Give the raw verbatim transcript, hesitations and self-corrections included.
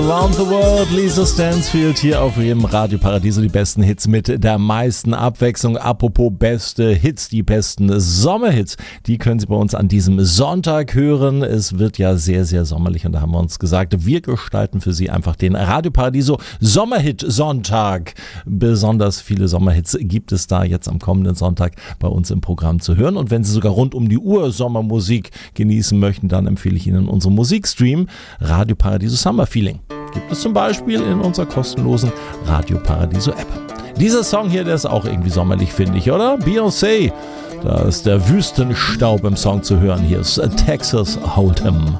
Around the World, Lisa Stansfield hier auf ihrem Radio Paradiso, die besten Hits mit der meisten Abwechslung. Apropos beste Hits, die besten Sommerhits, die können Sie bei uns an diesem Sonntag hören. Es wird ja sehr, sehr sommerlich und da haben wir uns gesagt, wir gestalten für Sie einfach den Radio Paradiso Sommerhit Sonntag. Besonders viele Sommerhits gibt es da jetzt am kommenden Sonntag bei uns im Programm zu hören. Und wenn Sie sogar rund um die Uhr Sommermusik genießen möchten, dann empfehle ich Ihnen unseren Musikstream Radio Paradiso Summer Feeling. Gibt es zum Beispiel in unserer kostenlosen Radio Paradiso App. Dieser Song hier, der ist auch irgendwie sommerlich, finde ich, oder? Beyoncé, da ist der Wüstenstaub im Song zu hören. Hier ist Texas Hold'em.